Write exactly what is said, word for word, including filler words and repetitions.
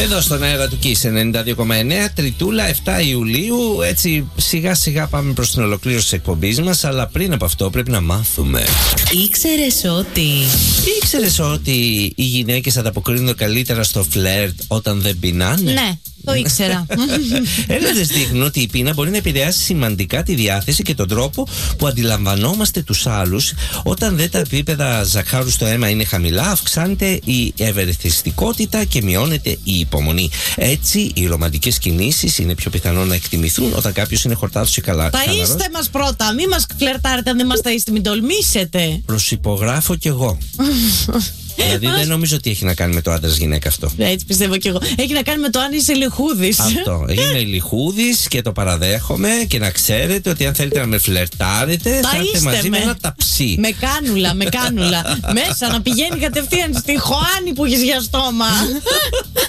Εδώ στον αέρα του Kiss ενενήντα δύο κόμμα εννέα, Τριτούλα, επτά Ιουλίου. Έτσι, σιγά σιγά πάμε προς την ολοκλήρωση της εκπομπής μας. Αλλά πριν από αυτό, πρέπει να μάθουμε. Ήξερες ότι. Ήξερες ότι οι γυναίκες ανταποκρίνονται καλύτερα στο φλερτ όταν δεν πεινάνε? Ναι. Το ήξερα. Έρευνες δείχνουν ότι η πείνα μπορεί να επηρεάσει σημαντικά τη διάθεση και τον τρόπο που αντιλαμβανόμαστε τους άλλους. Όταν δε τα επίπεδα ζαχάρου στο αίμα είναι χαμηλά, αυξάνεται η ευερεθιστικότητα και μειώνεται η υπομονή. Έτσι, οι ρομαντικές κινήσεις είναι πιο πιθανό να εκτιμηθούν όταν κάποιος είναι χορτάτος και καλά. Ταΐστε μας πρώτα, μην μας φλερτάρετε αν δεν μας ταΐστε, μην τολμήσετε. Προσυπογράφω κι εγώ. Δηλαδή δεν νομίζω ότι έχει να κάνει με το άντρας-γυναίκα αυτό. Έτσι πιστεύω κι εγώ. Έχει να κάνει με το αν είσαι λιχούδης. Αυτό. Είναι λιχούδης και το παραδέχομαι. Και να ξέρετε ότι αν θέλετε να με φλερτάρετε, θα έρθετε μαζί με ένα ταψί. Με κάνουλα, με κάνουλα. Μέσα να πηγαίνει κατευθείαν στη Χωάνη που έχεις για στόμα.